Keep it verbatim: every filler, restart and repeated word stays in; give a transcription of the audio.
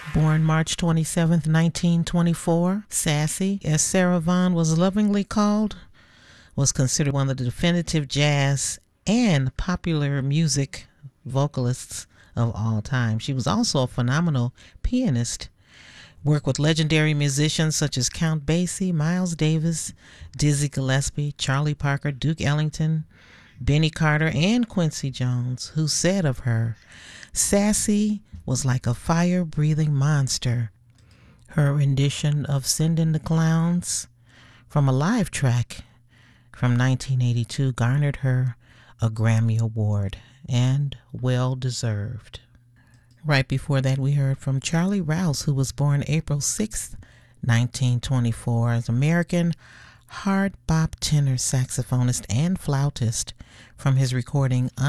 Born March twenty-seventh, nineteen twenty-four, Sassy, as Sarah Vaughan was lovingly called, was considered one of the definitive jazz and popular music vocalists of all time. She was also a phenomenal pianist. Worked with legendary musicians such as Count Basie, Miles Davis, Dizzy Gillespie, Charlie Parker, Duke Ellington, Benny Carter, and Quincy Jones, who said of her, "Sassy was like a fire-breathing monster." Her rendition of "Send in the Clowns" from a live track from nineteen eighty-two garnered her a Grammy Award, and well deserved. Right before that, we heard from Charlie Rouse, who was born April sixth, nineteen twenty-four, as American hard bop tenor saxophonist and flautist, from his recording